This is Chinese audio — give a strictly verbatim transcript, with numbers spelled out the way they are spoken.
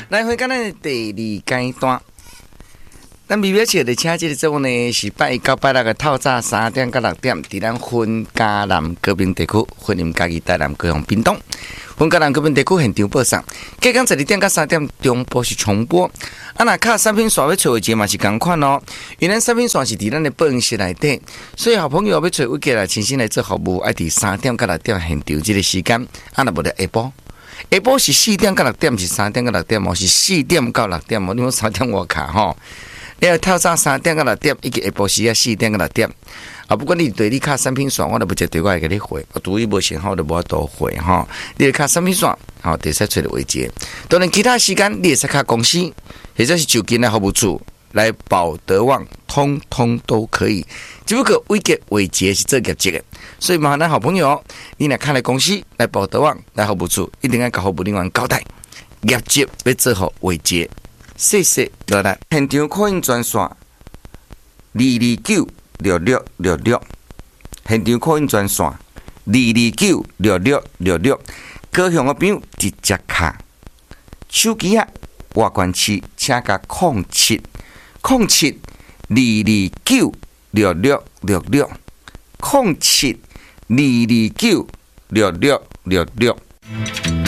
来回到咱的第二阶段，咱微表车的车这个节目呢是拜一到拜六的透早三点到六点，伫咱分嘉南高屏地区，分林嘉义台南高雄屏东。分嘉南高屏地区现场播送，隔天十二点到三点中播是重播。啊，那卡产品线要找位置嘛是同款哦。原来产品线是伫咱的播音室内底，所以好朋友要找位置来亲身来做服务，爱伫三点到六点现场这个时间，啊，那无得下晡。下晡是四点到六点，是三点到六点哦，是四点到六点哦。你讲三点我卡吼，你要透早三点到六点，以及下晡时啊四点到六点。啊，不管你对你卡产品线，我都不接对我给你回，我独一无信号都无多回哈。你卡产品线，好，第三找的位置。当然，其他时间你也是卡公司，或者是就近的服务处来保德旺，通通都可以。只不过位阶位阶是做业绩的，所以麻烦咱好朋友，你若看来公司来保德旺来服务处，一定要甲服务人员交代，业绩要做好位阶。谢谢落来，现场可用专线二二九。六六六六，现场可用专线二二九六六六六，高雄的朋友直接卡手机啊，外关器请加零七零七二二九六六六六零七二二九六六六六。